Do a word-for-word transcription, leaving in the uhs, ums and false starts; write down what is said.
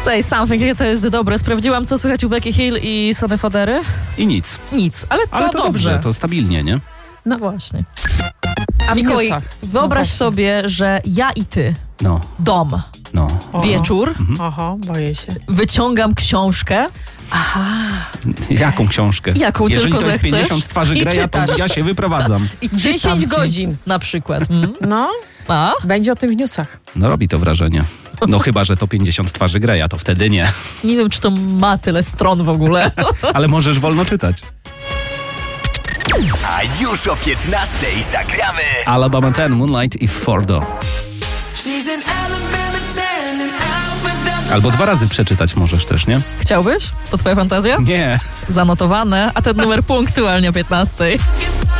Say Something, jakie to jest dobre. Sprawdziłam, co słychać u Becky Hill i Sony Fodery. I nic. Nic, ale to, Ale to dobrze. dobrze. To stabilnie, nie? No właśnie. A w Mikołaj, newsach? wyobraź No sobie, że ja i ty, No, dom, no. Oho. wieczór, Oho, boję się. wyciągam książkę. Jaką książkę? Jaką Jeżeli tylko to jest zechcesz. pięćdziesiąt twarzy I Greya, to czytasz. ja się wyprowadzam. I dziesięć czytam ci godzin. Na przykład. Mm. No, A? będzie o tym w newsach. No robi to wrażenie. No chyba, że to pięćdziesiąt twarzy Greya, to wtedy nie. Nie wiem, czy to ma tyle stron w ogóle. Ale możesz wolno czytać. A już o piętnastej zagramy Alabama ten, Moonlight i Fordo. Albo dwa razy przeczytać możesz też, nie? Chciałbyś? To twoja fantazja? Nie. Zanotowane, a ten numer punktualnie o piętnastej.